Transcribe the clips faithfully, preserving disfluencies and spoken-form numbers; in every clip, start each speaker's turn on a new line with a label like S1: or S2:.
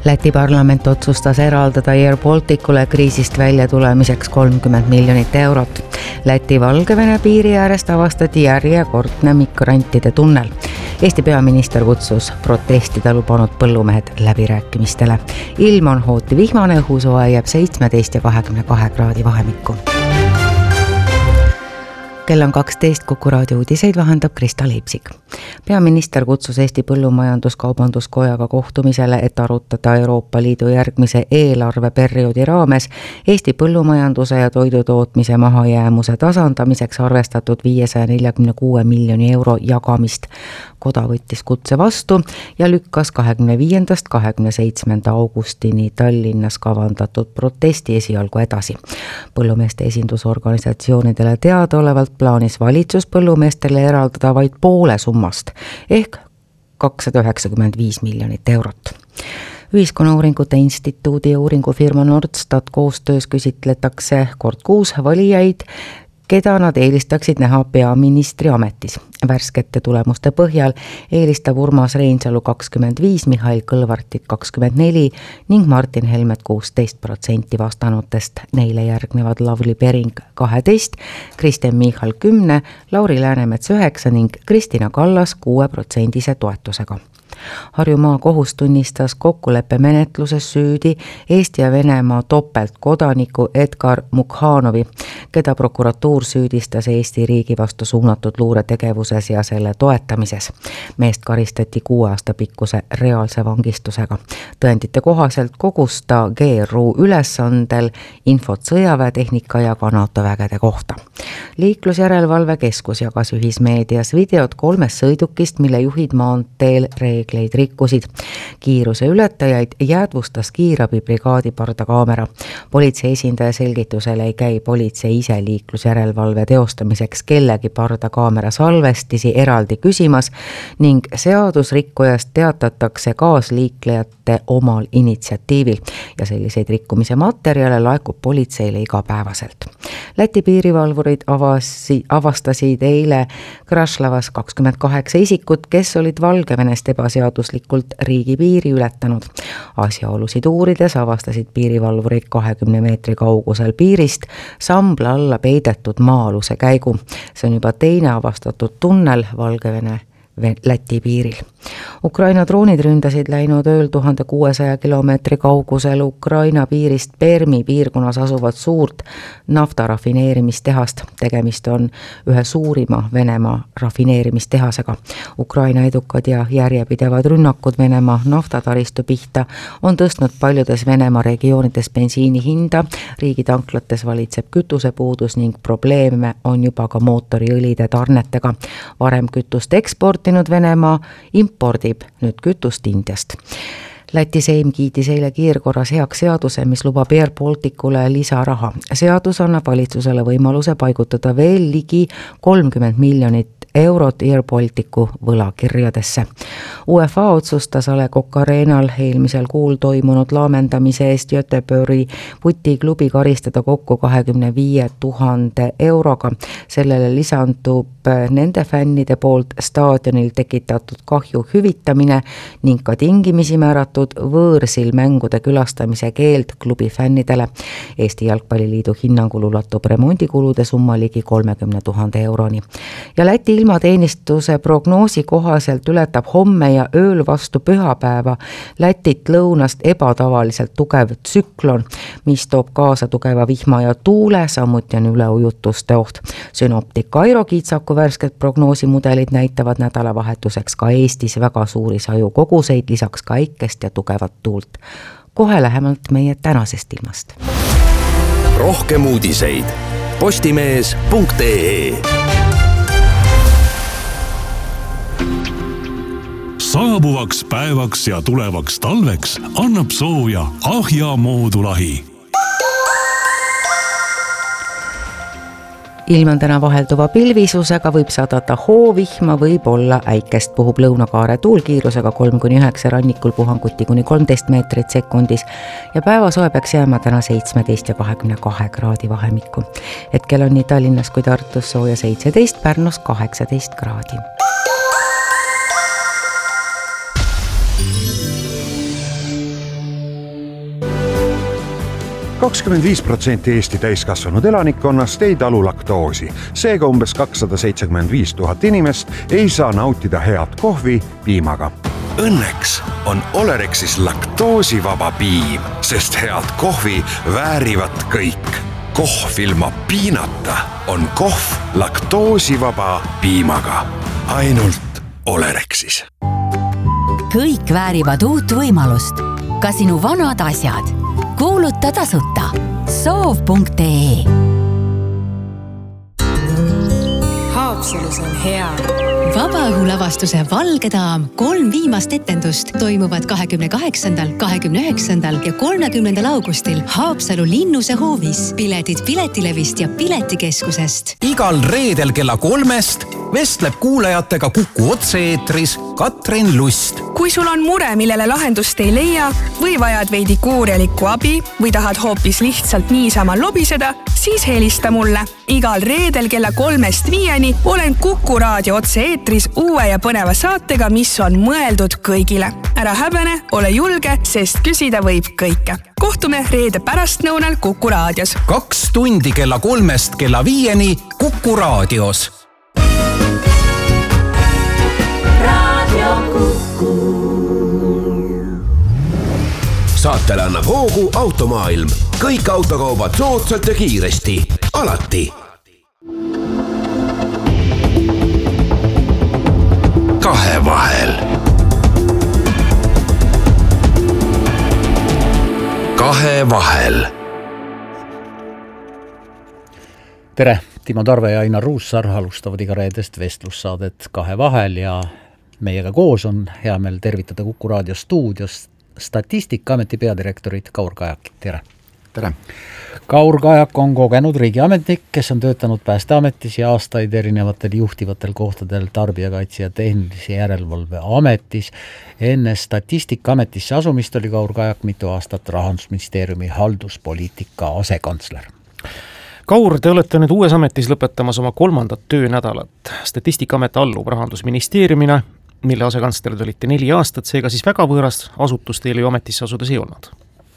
S1: Läti parlament otsustas eraldada Air Balticule kriisist välja tulemiseks kolmkümmend miljonit eurot. Läti-Valgevene piiri äärest avastati järjekordne migrantide tunnel. Eesti peaminister kutsus protestida lubanud põllumehed läbirääkimistele. Ilm on hooti vihmane, õhusoe jääb seitsmeteist ja kahekümne kahe kraadi vahemikku. Kell on kaksteist, Kuku raadio uudiseid vahendab Krista Leipsik. Peaminister kutsus Eesti Põllumajandus-Kaubanduskojaga kohtumisele, et arutada Euroopa Liidu järgmise eelarveperioodi raames Eesti põllumajanduse ja toidutootmise mahajäämuse tasandamiseks arvestatud viiesaja neljakümne kuue miljoni euro jagamist. Koda võttis kutse vastu ja lükkas kahekümne viiendast kahekümne seitsmenda augustini Tallinnas kavandatud protesti esialgu edasi. Põllumeeste esindusorganisatsioonidele teadaolevalt plaanis valitsus põllumeestele eraldada vaid poole summast ehk kakssada üheksakümmend viis miljonit eurot. Ühiskonnauuringute instituudi ja uuringufirma Nordstat koostöös küsitletakse kord kuus valijaid, keda nad eelistaksid näha peaministri ametis. Värskete tulemuste põhjal eelistab Urmas Reinsalu kakskümmend viis, Mihhail Kõlvartit kakskümmend neli ning Martin Helmet kuusteist protsenti vastanutest. Neile järgnevad Lavly Perling kaheteist, Kristen Michal kümme, Lauri Läänemets üheksa ning Kristina Kallas kuue protsendise toetusega. Harju maakohus tunnistas kokkuleppe menetluses süüdi Eesti ja Venemaa topeltkodaniku Edgar Mukhanovi, keda prokuratuur süüdistas Eesti riigi vastu suunatud luuretegevuses ja selle toetamises. Meest karistati kuue aasta pikkuse reaalse vangistusega. Tõendite kohaselt kogus ta G R U ülesandel infot sõjaväetehnika ja ka NATO vägede kohta. Liiklusjärelevalvekeskus jagas ühismeedias videot kolmest sõidukist, mille juhid maanteel reegleid rikkusid. Kiiruse ületajaid jäädvustas kiirabibrigaadi pardakaamera. Politsei esindaja selgitusel ei käi politsei ise liiklusjärelevalve teostamiseks kellegi pardakaamera salvestisi eraldi küsimas ning seadusrikkujast teatatakse kaasliiklejate omal initsiatiivil ja selliseid rikkumise materjale laekub politseile igapäevaselt. Läti piirivalvurid avasi, avastasid eile Krašlavas kakskümmend kaheksa isikut, kes olid Valgevenest ebaseaduslikult riigipiiri ületanud. Asjaolusid uurides avastasid piirivalvurid kahekümne meetri kaugusel piirist sambla alla peidetud maa-aluse käigu. See on juba teine avastatud tunnel Valgevene Läti piiril. Ukraina droonid ründasid läinud ööl tuhande kuuesaja kilomeetri kaugusel Ukraina piirist Permi piirkonnas asuvat suurt naftarafineerimistehast. Tegemist on ühe suurima Venemaa rafineerimistehasega. Ukraina edukad ja järjepidevad rünnakud Venemaa naftataristu pihta on tõstnud paljudes Venemaa regioonides bensiini hinda, riigitanklates valitseb kütusepuudus ning probleeme on juba ka mootoriõlide tarnetega. Varem kütust eksportinud Venemaa impordib nüüd kütust Indiast. Läti Seim kiitis eile kiirkorras heaks seaduse, mis lubab Air Balticule lisaraha. Seadus annab valitsusele võimaluse paigutada veel ligi kolmkümmend miljonit eurot Air Balticu võlakirjadesse. UEFA otsustas A Le Coq Arenal eelmisel kuul toimunud laamendamise eest Göteborgi vutiklubi karistada kokku kahekümne viie tuhande euroga. Sellele lisandub nende fännide poolt staadionil tekitatud kahju hüvitamine ning ka tingimisi määratud võõrsil mängude külastamise keeld klubi fännidele. Eesti Jalgpalliliidu hinnangul ulatub remondikulude summa ligi kolmekümne tuhande euroni. Ja Läti ilmateenistuse prognoosi kohaselt ületab homme ja ööl vastu pühapäeva Lätit lõunast ebatavaliselt tugev tsüklon, mis toob kaasa tugeva vihma ja tuule, samuti on üleujutuste oht. Synoptik Kairo Kiitsaku värsked prognoosimudelid näitavad nädalavahetuseks ka Eestis väga suuri sajukoguseid, lisaks kaikest ja tugevat tuult. Kohe lähemalt meie tänasest ilmast.
S2: Rohkem uudiseid postimees punkt ee.
S3: Saabuvaks päevaks ja tulevaks talveks annab sooja Ahja moodulahi.
S1: Ilm on täna vahelduva pilvisusega, võib sadata hoovihma, võib olla äikest, puhub lõunakaare tuul kiirusega kolm kuni üheksa, rannikul puhanguti kuni kolmteist meetrit sekundis ja päevasoe peaks jääma täna seitsmeteist ja kahekümne kahe kraadi vahemikku. Hetkel on nii Tallinnas kui Tartus sooja seitseteist, Pärnus kaheksateist kraadi.
S4: kakskümmend viis protsenti Eesti täiskasvanud elanikkonnast ei talu laktoosi. Seega umbes kakssada seitsekümmend viis tuhat inimest ei saa nautida head kohvi piimaga.
S2: Õnneks on Olerexis laktoosivaba piim, sest head kohvi väärivad kõik. Kohv ilma piinata on kohv laktoosivaba piimaga. Ainult Olerexis.
S5: Kõik väärivad uut võimalust. Ka sinu vanad asjad. Kuuluta tasuta. soov punkt ee.
S6: Haapsalus on hea.
S7: Vabaõhulavastuse Valge daam kolm viimast etendust toimuvad kahekümne kaheksandal, kahekümne üheksandal ja kolmekümnendal augustil Haapsalu Linnuse hoovis. Piletid Piletilevist ja Piletikeskusest.
S8: Igal reedel kella kolmest vestleb kuulajatega Kuku otse-eetris Katrin Lust.
S9: Kui sul on mure, millele lahendust ei leia või vajad veidi kuurjalikku abi või tahad hoopis lihtsalt niisama lobiseda, siis helista mulle. Igal reedel kella kolmest viieni olen Kuku raadio otse-eetris uue ja põneva saatega, mis on mõeldud kõigile. Ära häbene, ole julge, sest küsida võib kõike. Kohtume reede pärastnõunal Kuku raadios.
S8: Kaks tundi kella kolmest kella viieni Kuku raadios.
S6: Radio Kuku.
S2: Saatele annab hoogu Automaailm. Kõik autokaubad soodsalt ja kiiresti. Alati. Kahe vahel. Kahe vahel.
S10: Tere, Timo Tarve ja Ainar Ruussaar alustavad iga reedest vestlussaadet Kahe vahel ja meiega koos on hea meel tervitada Kuku raadio stuudios Statistikaameti peadirektorit Kaur Kajak. Tere!
S11: Tere!
S10: Kaur Kajak on kogenud riigiametnik, kes on töötanud Päästeametis ja aastaid erinevatel juhtivatel kohtadel Tarbijakaitse ja Tehnilise Järelevalve ametis. Enne Statistikaametisse asumist oli Kaur Kajak mitu aastat Rahandusministeeriumi halduspoliitika asekantsler.
S12: Kaur, te olete nüüd uues ametis lõpetamas oma kolmandat töönädalat. Statistikaamet allub Rahandusministeeriumina, mille asekantslerid olite neli aastat, seega siis väga võõras asutus teile ju ametisse asudes ei olnud.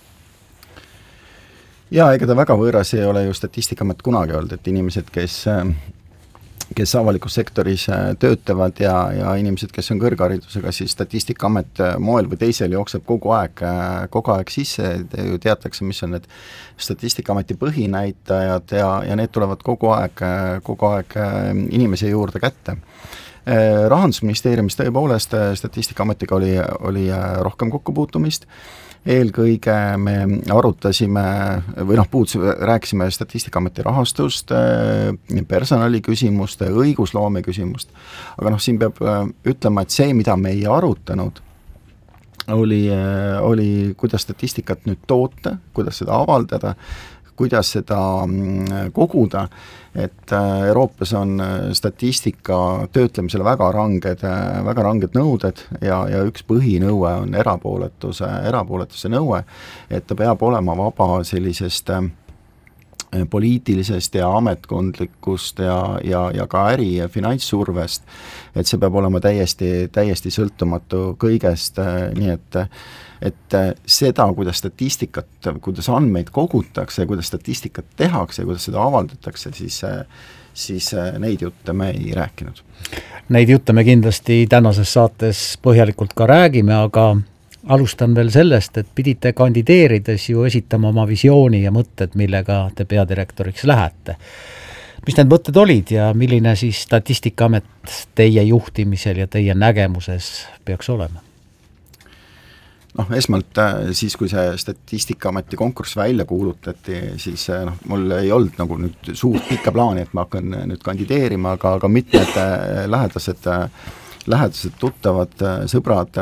S11: Jaa, ega ta väga võõras ei ole ju Statistikaamet kunagi olnud, et inimesed, kes, kes avalikus sektoris töötavad ja, ja inimesed, kes on kõrgharidusega, siis Statistikaamet moel või teisel jookseb kogu aeg, kogu aeg sisse, te ju teatakse, mis on need Statistikaameti põhinäitajad ja, ja need tulevad kogu aeg, kogu aeg inimese juurde kätte. Rahandusministeeriumis tõepoolest Statistikaametiga oli, oli rohkem kokkupuutumist. Eelkõige me arutasime või noh, puudsime, rääkisime Statistikaameti rahastust, personali küsimust, õigusloome küsimust. Aga noh, siin peab ütlema, et see, mida me ei arutanud, oli, oli kuidas statistikat nüüd toota, kuidas seda avaldada, kuidas seda koguda, et Euroopas on statistika töötlemisele väga ranged, väga ranged nõuded ja, ja üks põhinõue on erapooletuse, erapooletuse nõue, et ta peab olema vaba sellisest poliitilisest ja ametkondlikust ja, ja, ja ka äri- ja finantssurvest, et see peab olema täiesti, täiesti sõltumatu kõigest, nii et et seda, kuidas statistikat, kuidas andmeid kogutakse ja kuidas statistikat tehakse ja kuidas seda avaldatakse, siis, siis neid jutte me ei rääkinud.
S10: Neid jutte me kindlasti tänases saates põhjalikult ka räägime, aga alustan veel sellest, et pidite kandideerides ju esitama oma visiooni ja mõtted, millega te peadirektoriks lähete. Mis need mõtted olid ja milline siis Statistikaamet teie juhtimisel ja teie nägemuses peaks olema?
S11: Noh, esmalt siis, kui see Statistikaameti konkurss välja kuulutati, siis noh, mul ei olnud nagu nüüd suurt pikka plaani, et ma hakkan nüüd kandideerima, aga, aga mitmed lähedased, lähedased tuttavad, sõbrad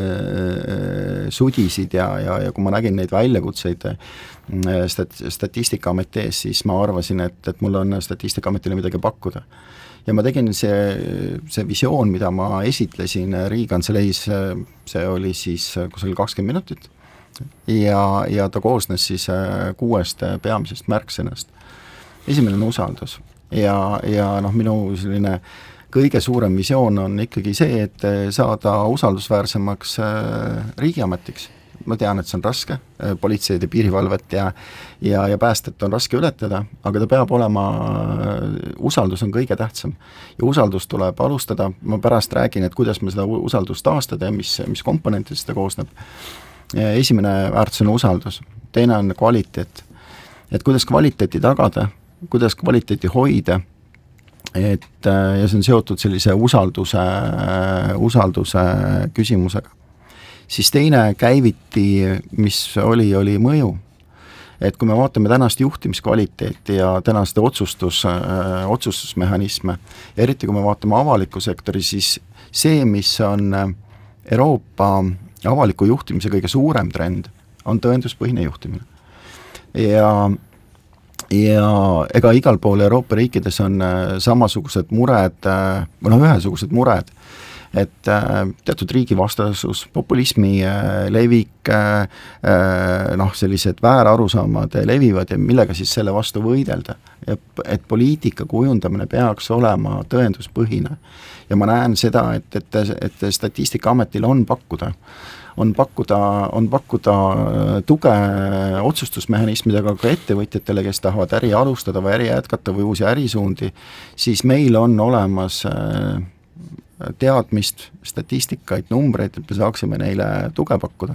S11: sudisid ja, ja, ja kui ma nägin neid väljakutseid stat, Statistikaameti ees, siis ma arvasin, et, et mul on Statistikaametile midagi pakkuda. Ja ma tegin see, see visioon, mida ma esitlesin Riigikantseleis, see oli siis kusagil kakskümmend minutit ja, ja ta koosnes siis kuuest peamisest märksõnast. Esimene on usaldus ja, ja noh, minu selline kõige suurem visioon on ikkagi see, et saada usaldusväärsemaks riigiametiks ma tean, et see on raske, politseid ja piirivalvet ja ja, ja päästet on raske ületada, aga ta peab olema, usaldus on kõige tähtsam. Ja usaldus tuleb alustada, ma pärast räägin, et kuidas me seda usaldust taastada ja mis, mis komponentidest seda koosneb. Esimene väärtus on usaldus, teine on kvaliteet. Et kuidas kvaliteeti tagada, kuidas kvaliteeti hoida, et ja see on seotud sellise usalduse, usalduse küsimusega. Siis teine käiviti, mis oli, oli mõju. Et kui me vaatame tänast juhtimiskvaliteeti ja tänaste otsustus, otsustusmehhanisme, eriti kui me vaatame avaliku sektori, siis see, mis on Euroopa avaliku juhtimise kõige suurem trend, on tõenduspõhine juhtimine. Ja ja ega igal pool Euroopa riikides on samasugused mured, või noh, ühesugused mured, et teatud riigi vastasus, populismi levik, noh, sellised väärarusaamad levivad ja millega siis selle vastu võidelda. Et poliitika kujundamine peaks olema tõenduspõhine. Ja ma näen seda, et, et, et Statistikaametil on pakkuda on pakkuda, on pakkuda tuge otsustusmehhanismidega ka ettevõtjatele, kes tahavad äri alustada või äri jätkata või uusi ärisuundi, siis meil on olemas teadmist, statistikaid, numbreid, et me saaksime neile tuge pakkuda.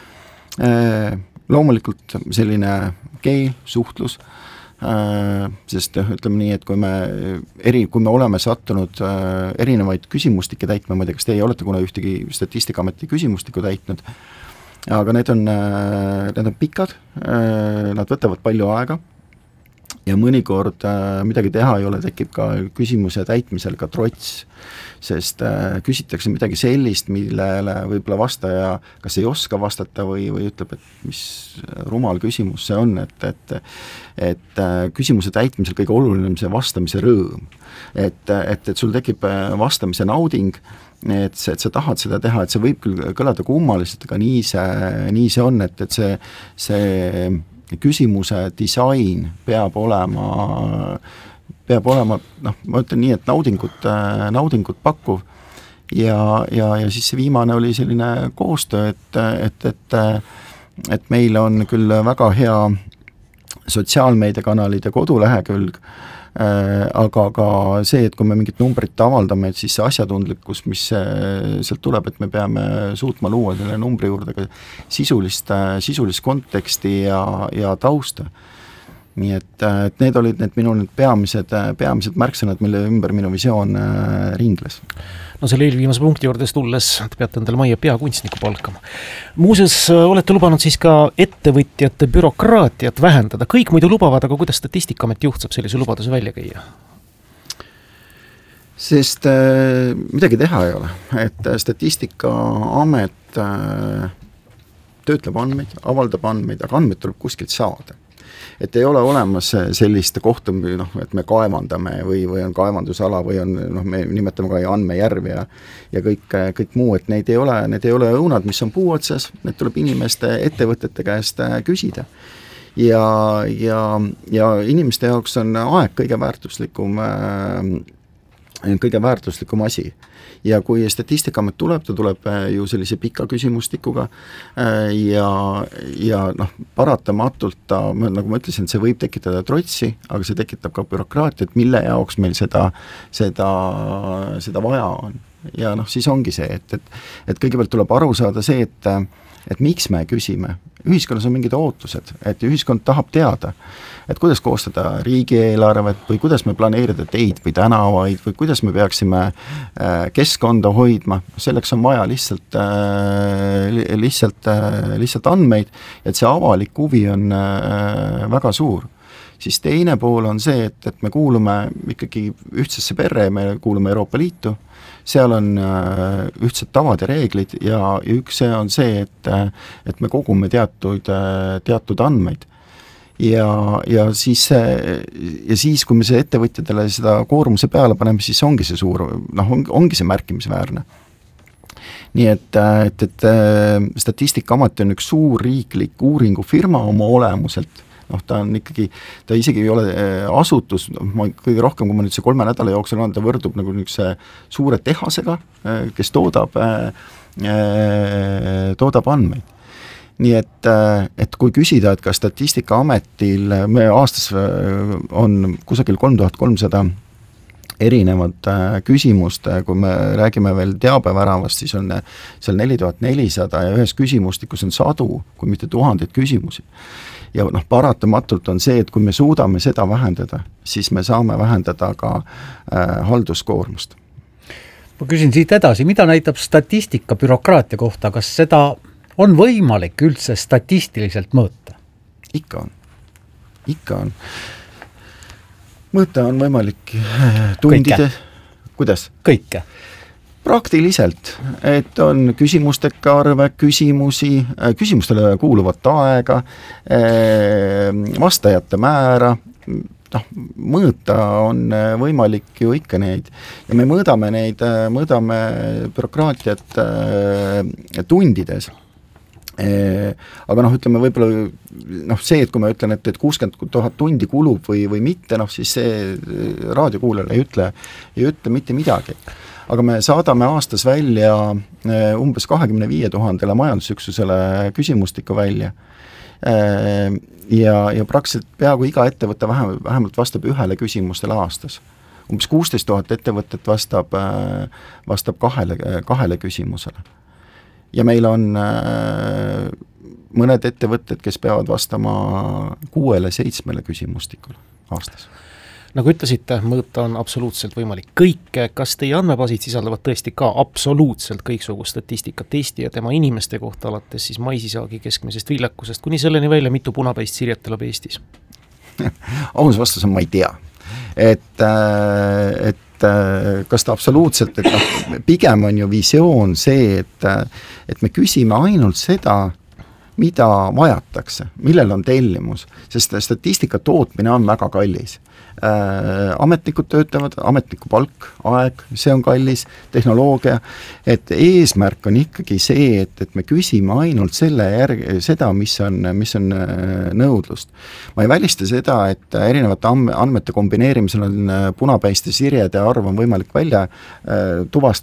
S11: Loomulikult selline keel, suhtlus, sest ütleme nii, et kui me, eri, kui me oleme sattunud erinevaid küsimustikke täitma, ma ei tea, kas teie olete kuna ühtegi Statistikaameti küsimustikku täitnud, aga need on, need on pikad, nad võtavad palju aega ja mõnikord midagi teha ei ole, tekib ka küsimuse täitmisel ka trots, sest küsitakse midagi sellist, millele võib-olla vastaja kas ei oska vastata või, või ütleb, et mis rumal küsimus see on, et, et, et küsimuse täitmisel kõige oluline on see vastamise rõõm. Et, et, et sul tekib vastamise nauding, et, et sa tahad seda teha, et see võib küll kõlada kummaliselt, aga nii see, nii see on, et, et see, see küsimuse disain peab olema peab olema, noh, ma ütlen nii, et naudingut, naudingut pakkuv ja, ja, ja siis see viimane oli selline koostöö, et, et, et, et meil on küll väga hea sotsiaalmeediakanalid ja kodulehekülg, aga ka see, et kui me mingit numbrit avaldame, et siis see asjatundlikkus, mis sealt tuleb, et me peame suutma luua selle numbri juurde ka sisulist, sisulist konteksti ja, ja tausta. Nii et, et need olid need minu need peamised, peamised märksõnad, mille ümber minu visioon ringles.
S12: No selle eelviimase punkti juurdes tulles te peate endale majja peakunstniku palkama. Muuseas, olete lubanud siis ka ettevõtjate bürokraatiat vähendada. Kõik muidu lubavad, aga kuidas Statistikaamet juht saab sellise lubaduse välja käia?
S11: Sest äh, midagi teha ei ole. Et Statistikaamet äh, töötleb andmeid, avaldab andmeid, aga andmeid tuleb kuskilt saada. Et ei ole olemas sellist kohta, noh, et me kaevandame või, või on kaevandusala või on, noh, me nimetame ka andmejärv ja, ja kõik, kõik muu, et neid ei ole, need ei ole õunad, mis on puu otsas, need tuleb inimeste, ettevõtete käest küsida. Ja, ja, ja inimeste jaoks on aeg kõige väärtuslikum, kõige väärtuslikum asi. Ja kui Statistikaamet tuleb, ta tuleb ju sellise pika küsimustikuga ja, ja noh, paratamatult ta, nagu ma ütlesin, see võib tekitada trotsi, aga see tekitab ka bürokraatiat, mille jaoks meil seda, seda, seda vaja on. Ja noh, siis ongi see, et, et, et kõigepealt tuleb aru saada see, et, et miks me küsime. Ühiskonnas on mingid ootused, et ühiskond tahab teada, et kuidas koostada riigieelarvet või kuidas me planeerida teid või tänavaid või kuidas me peaksime keskkonda hoidma, selleks on vaja lihtsalt, lihtsalt, lihtsalt andmeid, et see avalik huvi on väga suur. Siis teine pool on see, et, et me kuulume ikkagi ühtsesse perre, me kuulume Euroopa Liitu, seal on ühtsed tavad ja reeglid ja, ja üks see on see, et, et me kogume teatud, teatud andmeid. Ja, ja, siis, ja siis, kui me see ettevõtjatele seda koormuse peale paneme, siis ongi see suur, noh, on, ongi see märkimisväärne. Nii et, et, et Statistikaamet on üks suur riiklik uuringufirma oma olemuselt, noh, ta on ikkagi, ta isegi ei ole asutus, ma kõige rohkem, kui ma nüüd see kolme nädala jooksul on, ta võrdub nagu niisuguse suure tehasega, kes toodab, toodab andmeid. nii et, et kui küsida, et kas Statistikaametil, me aastas on kusagil kolm tuhat kolmsada erinevad küsimust, kui me räägime veel teabeväravast, siis on seal neli tuhat nelisada ja ühes küsimustikus on sadu, kui mitte tuhandeid küsimusi. Ja noh, paratamatult on see, et kui me suudame seda vähendada, siis me saame vähendada ka äh, halduskoormust.
S10: Ma küsin siit edasi, mida näitab statistika bürokraatia kohta, kas seda on võimalik üldse statistiliselt mõõta?
S11: Ikka on, ikka on. Mõõta on võimalik tundide,
S10: Kõike.
S11: Kuidas?
S10: Kõike.
S11: Praktiliselt, et on küsimustega arve, küsimusi, küsimustele kuuluvat aega, vastajate määra, noh, mõõta on võimalik ju ikka neid. Ja me mõõdame neid, mõõdame bürokraatiat tundides. Aga noh, ütleme võib-olla noh, see, et kui ma ütlen, et, et kuuskümmend tuhat tundi kulub või, või mitte, noh siis see raadiokuulajale ei ütle, ei ütle mitte midagi. Aga me saadame aastas välja umbes kahekümne viie tuhandele majandusüksusele küsimustikku välja. Ja, ja praktiliselt peaaegu iga ettevõte vähem, vähemalt vastab ühele küsimustele aastas. Umbes kuusteist tuhat ettevõtet vastab, vastab kahele, kahele küsimusele. Ja meil on äh, mõned ettevõtted, kes peavad vastama kuuele seitsmele küsimustikule aastas.
S12: Nagu ütlesite, mõõta on absoluutselt võimalik kõike. Kas teie andmebaasid sisaldavad tõesti ka absoluutselt kõiksugu statistikat Eesti ja tema inimeste kohta, alates siis maisisaagi keskmisest viljakusest kuni selleni välja, mitu punapäist sirjet elab Eestis?
S11: Aus vastus on, ma ei tea. Et, et kas ta absoluutselt, et noh, pigem on ju visioon see, et, et me küsime ainult seda, mida vajatakse, millel on tellimus, sest statistika tootmine on väga kallis. Äh, ametnikud töötavad, ametniku palk, aeg, see on kallis, tehnoloogia, et eesmärk on ikkagi see, et, et me küsime ainult selle järgi, seda, mis on, mis on nõudlust. Ma ei välista seda, et erinevate andmete kombineerimisel on punapäiste sirjede arv on võimalik välja tuvastada